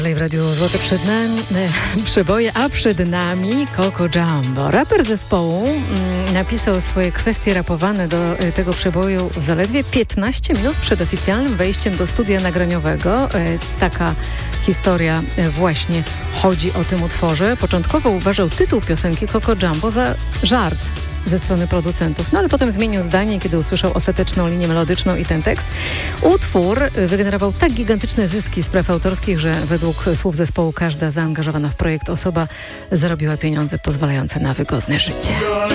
Dalej w Radiu Złote przeboje, a przed nami Coco Jumbo. Raper zespołu napisał swoje kwestie rapowane do tego przeboju zaledwie 15 minut przed oficjalnym wejściem do studia nagraniowego. Taka historia właśnie chodzi o tym utworze. Początkowo uważał tytuł piosenki Coco Jumbo za żart ze strony producentów. No ale potem zmienił zdanie, kiedy usłyszał ostateczną linię melodyczną i ten tekst. Utwór wygenerował tak gigantyczne zyski z praw autorskich, że według słów zespołu każda zaangażowana w projekt osoba zarobiła pieniądze pozwalające na wygodne życie.